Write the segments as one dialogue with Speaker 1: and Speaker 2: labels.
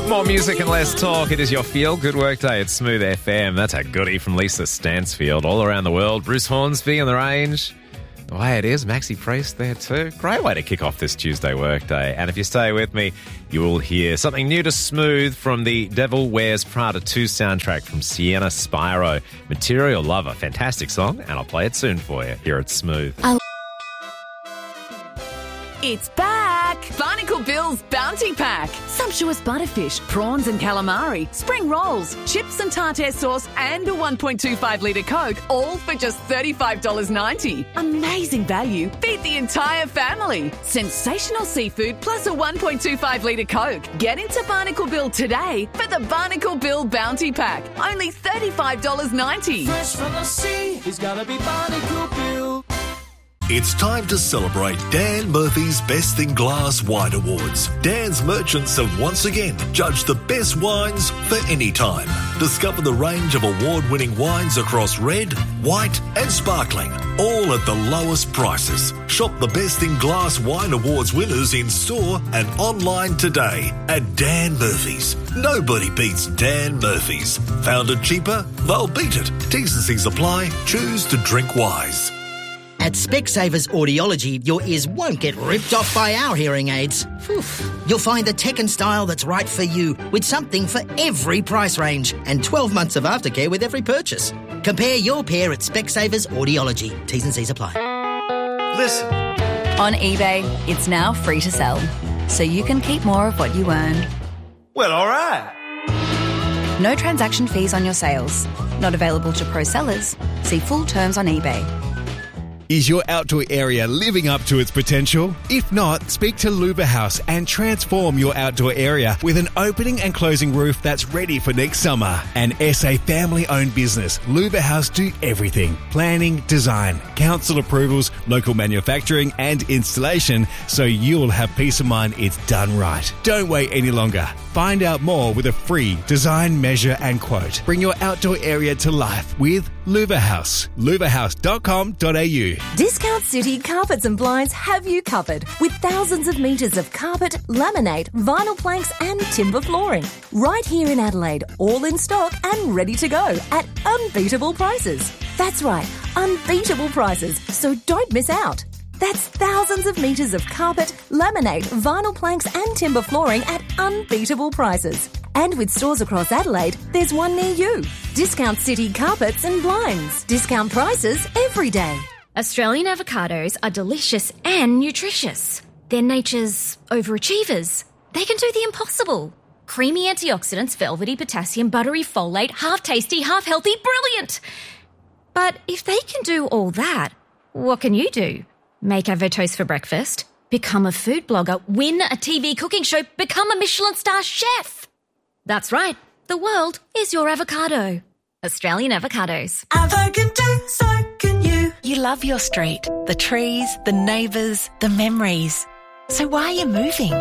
Speaker 1: More music and less talk. It is your feel-good workday at Smooth FM. That's a goodie from Lisa Stansfield. All around the world, Bruce Hornsby on the range. The way it is, Maxi Priest there too. Great way to kick off this Tuesday workday. And if you stay with me, you will hear something new to Smooth from the Devil Wears Prada 2 soundtrack from Sienna Spyro. Material Lover, fantastic song, and I'll play it soon for you here at Smooth.
Speaker 2: It's back! Barnacle Bill's Bounty Pack. Sumptuous butterfish, prawns and calamari, spring rolls, chips and tartare sauce and a 1.25 litre Coke, all for just $35.90. Amazing value. Feed the entire family. Sensational seafood plus a 1.25 litre Coke. Get into Barnacle Bill today for the Barnacle Bill Bounty Pack. Only $35.90.
Speaker 3: Fresh from the sea, he's gotta be Barnacle Bill.
Speaker 4: It's time to celebrate Dan Murphy's Best in Glass Wine Awards. Dan's merchants have once again judged the best wines for any time. Discover the range of award-winning wines across red, white and sparkling, all at the lowest prices. Shop the Best in Glass Wine Awards winners in store and online today at Dan Murphy's. Nobody beats Dan Murphy's. Found it cheaper? They'll beat it. T's and C's apply. Choose to drink wise.
Speaker 5: At Specsavers Audiology, your ears won't get ripped off by our hearing aids. You'll find the tech and style that's right for you, with something for every price range and 12 months of aftercare with every purchase. Compare your pair at Specsavers Audiology. T's and C's apply.
Speaker 4: Listen.
Speaker 6: On eBay, it's now free to sell, so you can keep more of what you earn.
Speaker 4: Well, all right.
Speaker 6: No transaction fees on your sales. Not available to pro sellers. See full terms on eBay.
Speaker 7: Is your outdoor area living up to its potential? If not, speak to Luba House and transform your outdoor area with an opening and closing roof that's ready for next summer. An SA family-owned business, Luba House do everything. Planning, design, council approvals, local manufacturing and installation, so you'll have peace of mind it's done right. Don't wait any longer. Find out more with a free design, measure and quote. Bring your outdoor area to life with Luba House. lubahouse.com.au.
Speaker 8: Discount City Carpets and Blinds have you covered with thousands of metres of carpet, laminate, vinyl planks and timber flooring. Right here in Adelaide, all in stock and ready to go at unbeatable prices. That's right, unbeatable prices, so don't miss out. That's thousands of metres of carpet, laminate, vinyl planks and timber flooring at unbeatable prices. And with stores across Adelaide, there's one near you. Discount City Carpets and Blinds. Discount prices every day.
Speaker 9: Australian avocados are delicious and nutritious. They're nature's overachievers. They can do the impossible. Creamy antioxidants, velvety potassium, buttery folate, half tasty, half healthy, brilliant. But if they can do all that, what can you do? Make avotoast for breakfast, become a food blogger, win a TV cooking show, become a Michelin star chef. That's right, the world is your avocado. Australian avocados.
Speaker 10: Avo can do, so can you.
Speaker 11: You love your street, the trees, the neighbours, the memories. So why are you moving?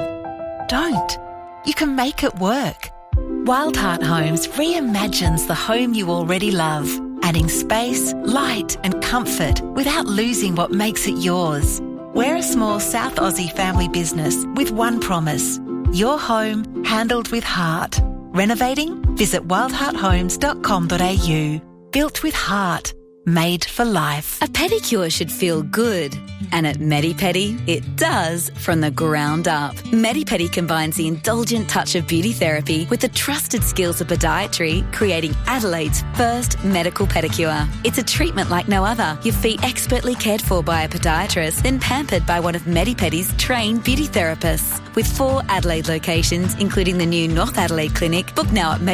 Speaker 11: Don't. You can make it work. Wildheart Homes reimagines the home you already love, adding space, light and comfort without losing what makes it yours. We're a small South Aussie family business with one promise: your home handled with heart. Renovating? Visit wildhearthomes.com.au. Built with heart. Made for life.
Speaker 6: A pedicure should feel good. And at Medi-Pedi, it does from the ground up. Medi-Pedi combines the indulgent touch of beauty therapy with the trusted skills of podiatry, creating Adelaide's first medical pedicure. It's a treatment like no other. Your feet expertly cared for by a podiatrist, then pampered by one of Medi-Pedi's trained beauty therapists. With 4 Adelaide locations, including the new North Adelaide Clinic, book now at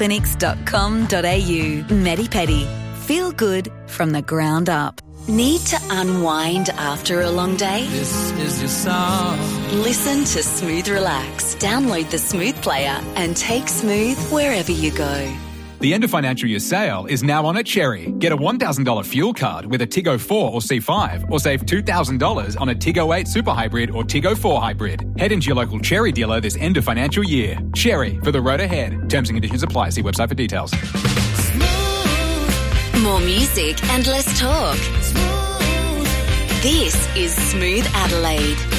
Speaker 6: medipediclinics.com.au. Medi-Pedi. Feel good from the ground up. Need to unwind after a long day?
Speaker 3: This is your song.
Speaker 6: Listen to Smooth Relax. Download the Smooth player and take Smooth wherever you go.
Speaker 12: The end of financial year sale is now on at Cherry. Get a $1,000 fuel card with a Tiggo 4 or C5, or save $2,000 on a Tiggo 8 Super Hybrid or Tiggo 4 Hybrid. Head into your local Cherry dealer this end of financial year. Cherry, for the road ahead. Terms and conditions apply. See website for details.
Speaker 6: More music and less talk. This is Smooth Adelaide.